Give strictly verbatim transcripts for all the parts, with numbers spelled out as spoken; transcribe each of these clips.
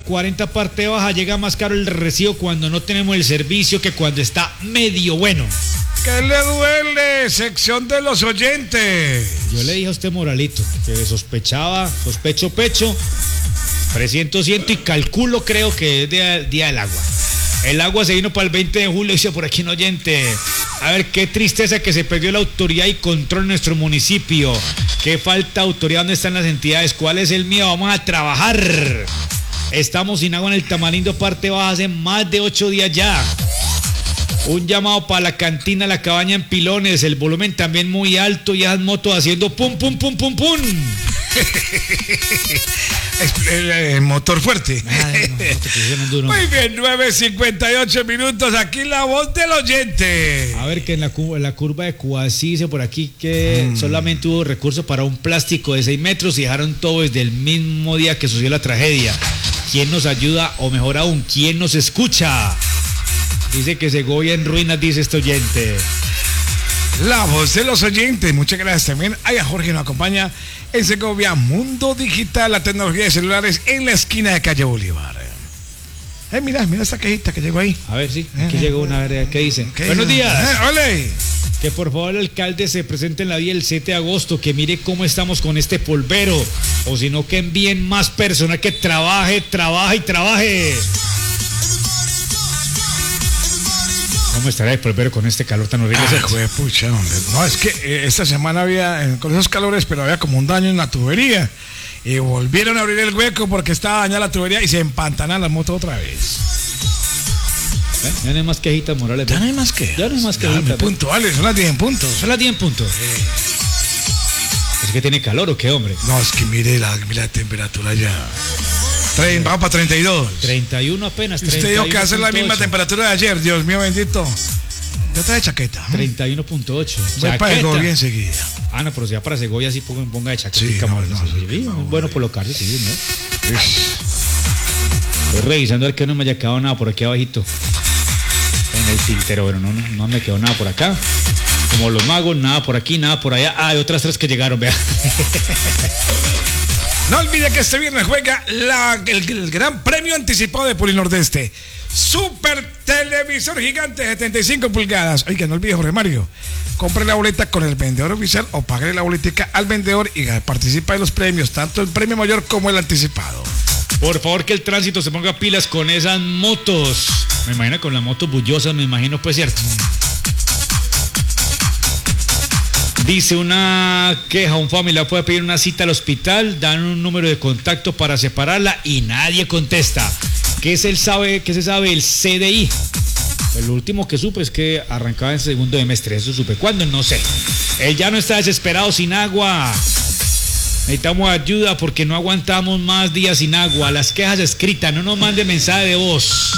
cuarenta parte baja, llega más caro el recibo cuando no tenemos el servicio que cuando está medio bueno. ¿Qué le duele? Sección de los oyentes. Yo le dije a usted, Moralito, que sospechaba, sospecho pecho, presiento ciento y calculo, creo que es de, día del agua. El agua se vino para el veinte de julio, dice por aquí un oyente. A ver, qué tristeza que se perdió la autoridad y control en nuestro municipio. Qué falta de autoridad, ¿dónde están las entidades? ¿Cuál es el miedo? Vamos a trabajar. Estamos sin agua en el Tamarindo, parte baja, hace más de ocho días ya. Un llamado para la cantina La Cabaña en Pilones, el volumen también muy alto y esas motos haciendo pum, pum, pum, pum, pum. El, el motor fuerte. Ay, no, no, no, muy bien, nueve cincuenta y ocho minutos, aquí la voz del oyente. A ver, que en la, en la curva de Cuasí dice por aquí que mm. solamente hubo recursos para un plástico de seis metros y dejaron todo desde el mismo día que sucedió la tragedia. ¿Quién nos ayuda o mejor aún, quién nos escucha? Dice que Segovia en ruinas, dice este oyente. La voz de los oyentes, muchas gracias también. Ay, a Jorge nos acompaña en Segovia, Mundo Digital, la tecnología de celulares en la esquina de calle Bolívar. Eh, mira, mira esta cajita que llegó ahí. A ver, sí, aquí eh, llegó una, a ver, ¿qué dice? ¿Qué Buenos dice? días. Eh, ¡Ole! Que por favor el alcalde se presente en la vía el siete de agosto, que mire cómo estamos con este polvero, o si no que envíen más personal que trabaje, trabaje y trabaje. ¿Cómo estará el polvero con este calor tan horrible? Ah, jue, pucha, hombre. No, es que eh, esta semana había, eh, con esos calores, pero había como un daño en la tubería. Y volvieron a abrir el hueco porque estaba dañada la tubería y se empantanan las motos otra vez. ¿Eh? Ya no hay más quejitas, Morales. Ya no hay más quejas. Ya no hay más quejitas. Puntuales, son las diez en punto. Son las diez en punto. Sí. ¿Es que tiene calor o qué, hombre? No, es que mire la, mire la temperatura ya. Tre- vamos para treinta y dos. treinta y uno apenas. Usted dijo que hace la misma temperatura de ayer, Dios mío bendito. Ya trae chaqueta. treinta y uno punto ocho. Voy para Segovia enseguida. Ah, no, pero si ya para Segovia sí ponga, ponga de chaqueta. Sí, no, no, sí, sí, no, bueno no, colocarse, sí, ¿no? Estoy revisando a ver que no me haya quedado nada por aquí abajito. En el tintero, pero no, no, no me quedó nada por acá. Como los magos, nada por aquí, nada por allá. Ah, hay otras tres que llegaron, vea. No olvide que este viernes juega la, el, el gran premio anticipado de Polinordeste. Super televisor gigante de setenta y cinco pulgadas. Oiga, no olvide, Jorge Mario, compre la boleta con el vendedor oficial o pague la boletica al vendedor y participa de los premios, tanto el premio mayor como el anticipado. Por favor, que el tránsito se ponga pilas con esas motos. Me imagino con las motos bullosas, me imagino, pues cierto. Dice una queja, un familiar puede pedir una cita al hospital, dan un número de contacto para separarla y nadie contesta. ¿Qué es el sabe, qué se sabe el C D I? El último que supe es que arrancaba en segundo semestre, eso supe. ¿Cuándo? No sé. Él ya no está desesperado sin agua. Necesitamos ayuda porque no aguantamos más días sin agua. Las quejas escritas, no nos manden mensaje de voz.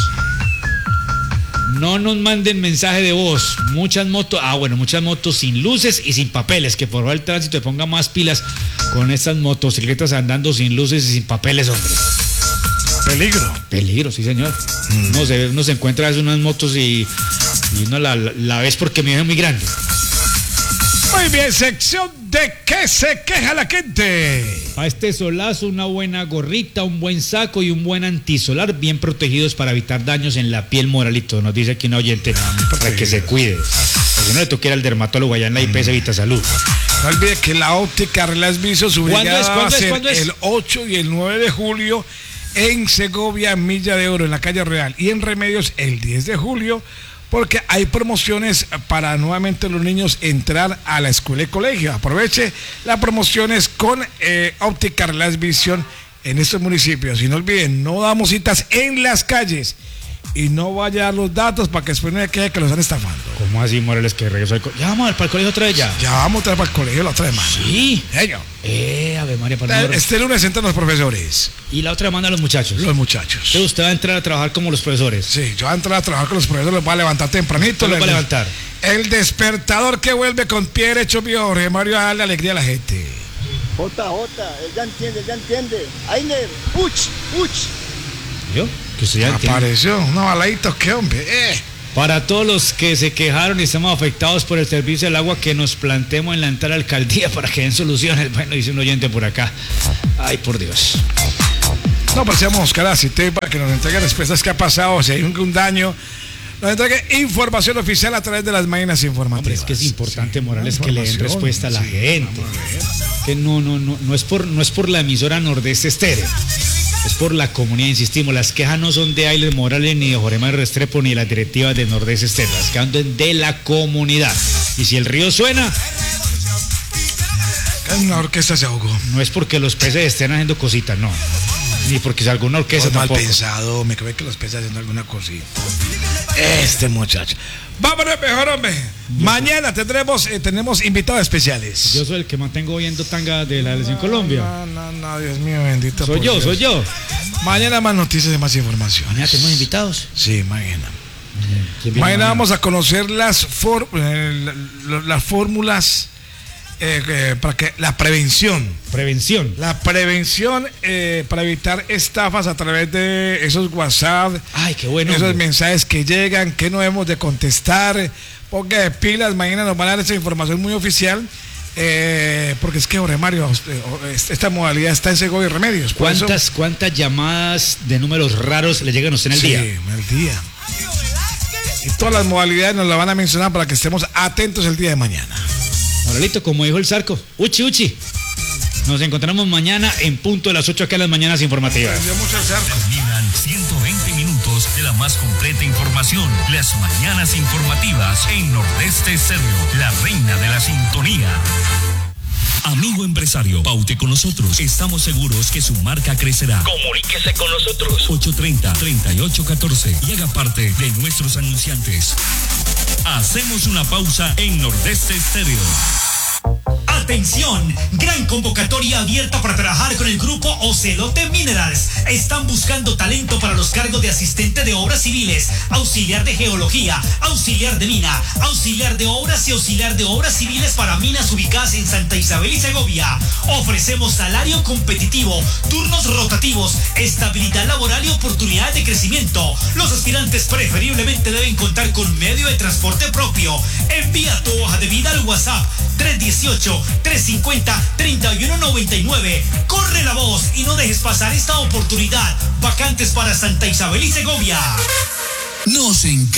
No nos manden mensaje de voz. Muchas motos, ah bueno, muchas motos sin luces y sin papeles. Que por favor el tránsito le ponga más pilas con estas motocicletas andando sin luces y sin papeles, hombre. Peligro. Peligro, sí señor. Mm. No se, uno se encuentra a veces unas motos y, y uno la, la, la ves porque me es muy grande. Muy bien, sección de qué se queja la gente. A este solazo, una buena gorrita, un buen saco y un buen antisolar bien protegidos para evitar daños en la piel, Moralito. Nos dice aquí un oyente, para que se cuide. Porque no le toque ir al dermatólogo allá en la I P S Evita Salud. No olvide que la óptica Relas Viso su brigada va a ser el ocho y el nueve de julio en Segovia, Milla de Oro, en la calle Real, y en Remedios el diez de julio, porque hay promociones para nuevamente los niños entrar a la escuela y colegio. Aproveche las promociones con eh, óptica Relas Visión en estos municipios. Y no olviden, no damos citas en las calles. Y no vaya a dar los datos para que después no quede que los están estafando. ¿Cómo así, Morales, que regresó al colegio? Ya vamos para el colegio otra vez ya. Ya vamos otra vez para el colegio la otra semana. Sí. Ello. Eh, a ver, María, para el, Este lunes entran los profesores. Y la otra semana los muchachos. Los muchachos. Entonces usted va a entrar a trabajar como los profesores. Sí, yo voy a entrar a trabajar con los profesores, los voy a levantar tempranito. Los va a levantar. El despertador que vuelve con pie derecho, mío, Jorge Mario, a darle alegría a la gente. J J, él ya entiende, él ya entiende. Ainer, uch, uch. ¿Yo? Que usted ya apareció, unos baladitos, qué hombre. Eh. Para todos los que se quejaron y estamos afectados por el servicio del agua, que nos planteemos en la entrada alcaldía para que den soluciones. Bueno, dice un oyente por acá. Ay, por Dios. No No, pues vamos a buscar a CITEC para que nos entregue respuestas que ha pasado, si hay un, un daño. Nos entregue información oficial a través de las máquinas informativas. Hombre, es que es importante, sí, Morales, que le den respuesta a la sí, gente. A que no, no, no, no es por, no es por la emisora Nordeste Estéreo. Es por la comunidad, insistimos, las quejas no son de Ailes Morales, ni de Jorge Mario Restrepo, ni de las directivas de Nordeste Estéreo, las quejas son de la comunidad. Y si el río suena, una orquesta se ahogó. No es porque los peces estén haciendo cositas, no. Ni porque sea alguna orquesta no, tampoco. Mal pensado, me creo que los peces haciendo alguna cosita. Este muchacho. Vámonos mejor, hombre. Yo Mañana soy... tendremos eh, tenemos invitados especiales. Yo soy el que mantengo viendo tanga de la Selección no, Colombia. No, no, no, Dios mío, bendito. Soy yo, Dios. soy yo. Mañana más noticias y más información. ¿Mañana tenemos invitados? Sí, mañana. Mañana, mañana vamos a conocer las, for, eh, las fórmulas eh, eh, para que la prevención. Prevención. La prevención eh, para evitar estafas a través de esos WhatsApp. Ay, qué bueno. Esos hombre. mensajes que llegan, que no debemos de contestar. Ponga de pilas, mañana nos van a dar esa información muy oficial. Eh, porque es que, Jorge Mario, esta modalidad está en Segovia y Remedios. ¿Cuántas, eso... ¿Cuántas llamadas de números raros le llegan a usted en el sí, día? Sí, en el día. Y todas las modalidades nos las van a mencionar para que estemos atentos el día de mañana. Moralito, como dijo el Zarco, uchi, uchi. Nos encontramos mañana en punto de las ocho acá en las mañanas informativas. Terminan ciento veinte minutos de la más completa información. Las mañanas informativas en Nordeste Estéreo, la reina de la sintonía. Amigo empresario, paute con nosotros. Estamos seguros que su marca crecerá. Comuníquese con nosotros. ocho treinta, treinta y ocho catorce y haga parte de nuestros anunciantes. Hacemos una pausa en Nordeste Estéreo. Atención, gran convocatoria abierta para trabajar con el grupo Ocelote Minerals. Están buscando talento para los cargos de asistente de obras civiles, auxiliar de geología, auxiliar de mina, auxiliar de obras y auxiliar de obras civiles para minas ubicadas en Santa Isabel y Segovia. Ofrecemos salario competitivo, turnos rotativos, estabilidad laboral y oportunidades de crecimiento. Los aspirantes preferiblemente deben contar con medio de transporte propio. Envía tu hoja de vida al WhatsApp tres dieciocho, tres cincuenta, treinta y uno noventa y nueve. Corre la voz y no dejes pasar esta oportunidad. Vacantes para Santa Isabel y Segovia. Nos encanta.